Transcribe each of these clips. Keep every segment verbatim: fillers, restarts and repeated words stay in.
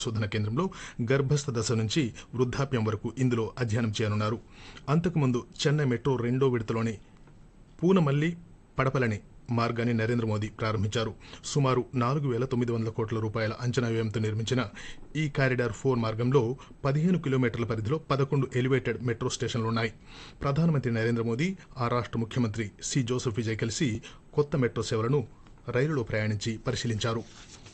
శోధన కేంద్రంలో గర్భస్థ దశ నుంచి వృద్ధాప్యం వరకు ఇందులో అధ్యయనం చేయనున్నారు. అంతకుముందు చెన్నై మెట్రో రెండో విడతలోని పూనమల్లి పడపలని మార్గాన్ని నరేంద్ర మోదీ ప్రారంభించారు. సుమారు నాలుగు వేల తొమ్మిది వందల కోట్ల రూపాయల అంచనా వ్యయంతో నిర్మించిన ఈ కారిడార్ ఫోర్ మార్గంలో పదిహేను కిలోమీటర్ల పరిధిలో పదకొండు ఎలివేటెడ్ మెట్రో స్టేషన్లున్నాయి. ప్రధానమంత్రి నరేంద్ర మోదీ ఆ రాష్ట్ర ముఖ్యమంత్రి సి జోసెఫ్ విజయ్ కలిసి కొత్త మెట్రో సేవలను రైలులో ప్రయాణించి పరిశీలించారు.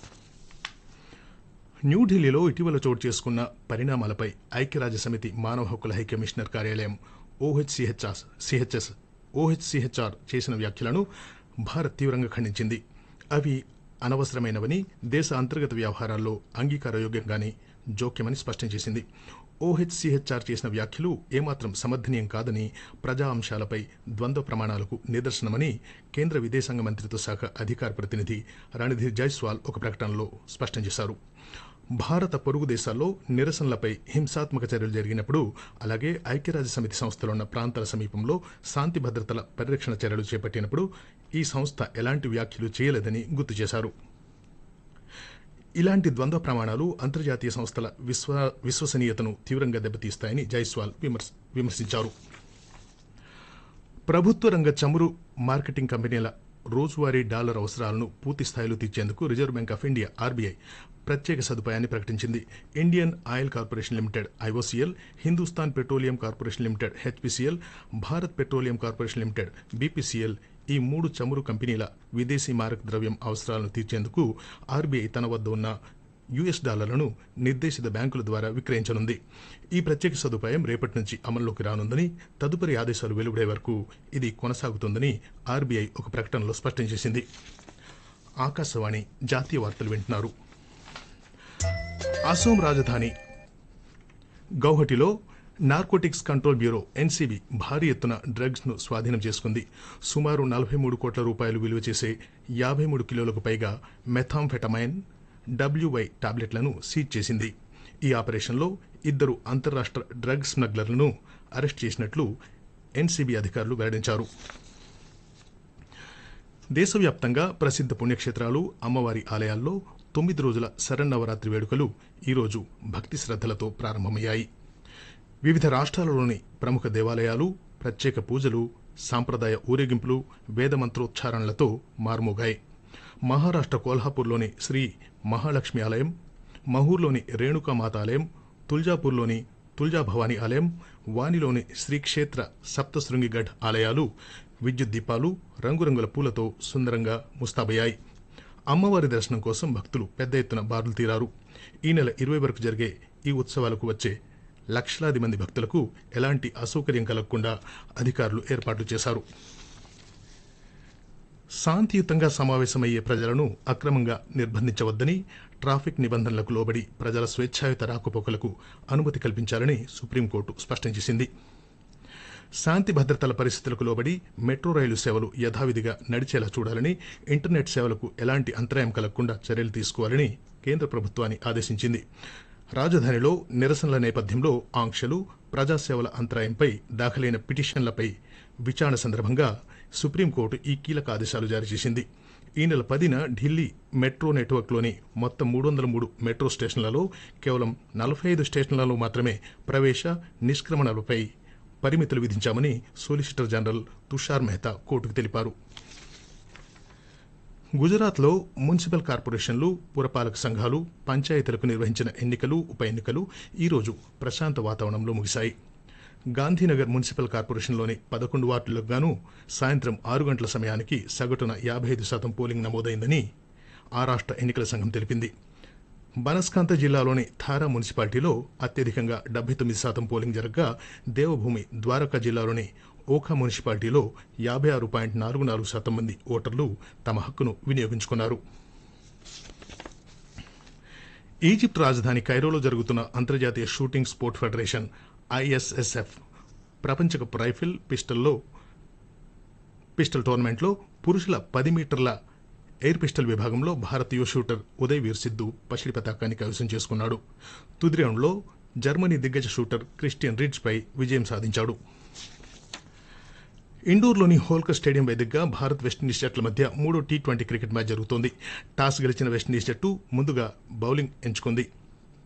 న్యూఢిల్లీలో ఇటీవల చోటు చేసుకున్న పరిణామాలపై ఐక్యరాజ్యసమితి మానవ హక్కుల హై కమిషనర్ కార్యాలయం ఓహెచ్సిహెచ్ఆర్ సిహెచ్ఎస్ ఓహెచ్సిహెచ్ఆర్ చేసిన వ్యాఖ్యలను భారత్ తీవ్రంగా ఖండించింది. అవి అనవసరమైనవని, దేశ అంతర్గత వ్యవహారాల్లో అంగీకారయోగ్యంగానే జోక్యమని స్పష్టం చేసింది. ఓహెచ్సిహెచ్ఆర్ చేసిన వ్యాఖ్యలు ఏమాత్రం సమర్థనీయం కాదని, ప్రజా అంశాలపై ద్వంద్వ ప్రమాణాలకు నిదర్శనమని కేంద్ర విదేశాంగ మంత్రిత్వ శాఖ అధికార ప్రతినిధి రణధీర్ జైస్వాల్ ఒక ప్రకటనలో స్పష్టం చేశారు. భారత పొరుగు దేశాల్లో నిరసనలపై హింసాత్మక చర్యలు జరిగినప్పుడు, అలాగే ఐక్యరాజ్య సమితి సంస్థలో ఉన్న ప్రాంతాల సమీపంలో శాంతి భద్రతల పరిరక్షణ చర్యలు చేపట్టినప్పుడు ఈ సంస్థ ఎలాంటి వ్యాఖ్యలు చేయలేదని గుర్తు చేశారు. ఇలాంటి ద్వంద్వ ప్రమాణాలు అంతర్జాతీయ సంస్థల విశ్వ విశ్వసనీయతను తీవ్రంగా దెబ్బతీస్తాయని జైస్వాల్ విమర్శ విమర్శించారు. ప్రభుత్వ రంగ చమురు మార్కెటింగ్ కంపెనీల రోజువారీ డాలర్ అవసరాలను పూర్తి స్థాయిలో తీర్చేందుకు reserve bank of India RBI ప్రత్యేక సదుపాయాన్ని ప్రకటించింది. Indian oil corporation limited IOCL, Hindustan petroleum corporation limited HPCL, Bharat petroleum corporation limited BPCL ఈ మూడు చమురు కంపెనీల విదేశీ మారక ద్రవ్యం అవసరాలను తీర్చేందుకు ఆర్బీఐ తన వద్ద ఉన్న యుఎస్ డాలర్లను నిర్దేశిత బ్యాంకుల ద్వారా విక్రయించనుంది. ఈ ప్రత్యేక సదుపాయం రేపటి నుంచి అమల్లోకి రానుందని, తదుపరి ఆదేశాలు వెలువడే వరకు ఇది కొనసాగుతుందని ఆర్బీఐ ఒక ప్రకటనలో స్పష్టం చేసింది. ఆకాశవాణి జాతీయ వార్తలు వింటున్నారు. అసోం రాజధాని గౌహటిలో నార్కోటిక్స్ కంట్రోల్ బ్యూరో ఎన్సీబీ భారీ ఎత్తున డ్రగ్స్ ను స్వాధీనం చేసుకుంది. సుమారు నలభై మూడు కోట్ల రూపాయలు విలువ చేసే యాభై మూడు కిలోలకు పైగా మెథాంఫెటమైన్ డబ్ల్యూవై టాబ్లెట్లను సీజ్ చేసింది. ఈ ఆపరేషన్లో ఇద్దరు అంతర్రాష్ట్ర డ్రగ్ స్మగ్లర్లను అరెస్ట్ చేసినట్లు ఎన్సీబీ అధికారులు వెల్లడించారు. దేశవ్యాప్తంగా ప్రసిద్ధ పుణ్యక్షేత్రాలు, అమ్మవారి ఆలయాల్లో తొమ్మిది రోజుల శరన్నవరాత్రి వేడుకలు ఈరోజు భక్తి శ్రద్ధలతో ప్రారంభమయ్యాయి. వివిధ రాష్ట్రాలలోని ప్రముఖ దేవాలయాలు ప్రత్యేక పూజలు, సాంప్రదాయ ఊరేగింపులు, వేదమంత్రోచ్చారణలతో మార్మోగాయి. మహారాష్ట్ర కోల్హాపూర్లోని శ్రీ మహాలక్ష్మి ఆలయం, మహూర్లోని రేణుకామాత ఆలయం, తుల్జాపూర్లోని తుల్జాభవాని ఆలయం, వానిలోని శ్రీక్షేత్ర సప్తశృంగిగఢ్ ఆలయాలు విద్యుత్ దీపాలు, రంగురంగుల పూలతో సుందరంగా ముస్తాబయ్యాయి. అమ్మవారి దర్శనం కోసం భక్తులు పెద్ద ఎత్తున బారులు తీరారు. ఈ నెల ఇరవై వరకు జరిగే ఈ ఉత్సవాలకు వచ్చే లక్షలాది మంది భక్తులకు ఎలాంటి అసౌకర్యం కలగకుండా అధికారులు ఏర్పాట్లు చేశారు. శాంతియుతంగా సమావేశమయ్యే ప్రజలను అక్రమంగా నిర్బంధించవద్దని, ట్రాఫిక్ నిబంధనలకు లోబడి ప్రజల స్వేచ్ఛాయుత రాకపోకలకు అనుమతి కల్పించాలని సుప్రీంకోర్టు స్పష్టం చేసింది. శాంతి భద్రతల పరిస్థితులకు లోబడి మెట్రో రైలు సేవలు యథావిధిగా నడిచేలా చూడాలని, ఇంటర్నెట్ సేవలకు ఎలాంటి అంతరాయం కలగకుండా చర్యలు తీసుకోవాలని కేంద్ర ప్రభుత్వాన్ని ఆదేశించింది. రాజధానిలో నిరసనల నేపథ్యంలో ఆంక్షలు, ప్రజాసేవల అంతరాయంపై దాఖలైన పిటిషన్లపై విచారణ సందర్భంగా సుప్రీంకోర్టు ఈ కీలక ఆదేశాలు జారీ చేసింది. ఈ నెల పదిన ఢిల్లీ మెట్రో నెట్వర్క్లోని మొత్తం మూడు వందల మూడు మెట్రో స్టేషన్లలో కేవలం నలభై ఐదు స్టేషన్లలో మాత్రమే ప్రవేశ, నిష్క్రమణలపై పరిమితులు విధించామని సోలిసిటర్ జనరల్ తుషార్ మెహతా కోర్టుకు తెలిపారు. గుజరాత్లో మున్సిపల్ కార్పొరేషన్లు, పురపాలక సంఘాలు, పంచాయతీలకు నిర్వహించిన ఎన్నికలు, ఉప ఎన్నికలు ఈరోజు ప్రశాంత వాతావరణంలో ముగిశాయి. గాంధీనగర్ మున్సిపల్ కార్పొరేషన్లోని పదకొండు వార్డులకు గాను సాయంత్రం ఆరు గంటల సమయానికి సగటున యాభై ఐదు శాతం పోలింగ్ నమోదైందని ఆ రాష్ట్ర ఎన్నికల సంఘం తెలిపింది. బనస్కాంత జిల్లాలోని థారా మున్సిపాలిటీలో అత్యధికంగా డెబ్బై తొమ్మిది శాతం పోలింగ్ జరగగా, దేవభూమి ద్వారకా జిల్లాలోని ఓఖా మున్సిపాలిటీలో యాభై ఆరు పాయింట్ నాలుగు నాలుగు శాతం మంది ఓటర్లు తమ హక్కును వినియోగించుకున్నారు. ఈజిప్ట్ రాజధాని కైరోలో జరుగుతున్న అంతర్జాతీయ షూటింగ్ స్పోర్ట్ ఫెడరేషన్ ఐఎస్ఎస్ఎఫ్ ప్రపంచ కప్ రైఫిల్ పిస్టల్లో పిస్టల్ టోర్నమెంట్లో పురుషుల పది మీటర్ల ఎయిర్ పిస్టల్ విభాగంలో భారతీయ షూటర్ ఉదయ్ వీర్ సిద్ధు పసిడి పతాకాన్ని కైవసం చేసుకున్నాడు. తుది రౌండ్లో జర్మనీ దిగ్గజ షూటర్ క్రిస్టియన్ రిడ్జ్ పై విజయం సాధించాడు. ఇండోర్లోని హోల్కర్ స్టేడియం వేదికగా భారత్ వెస్టిండీస్ జట్ల మధ్య మూడో టీ ట్వంటీ క్రికెట్ మ్యాచ్ జరుగుతోంది. టాస్ గెలిచిన వెస్టిండీస్ జట్టు ముందుగా బౌలింగ్ ఎంచుకుంది.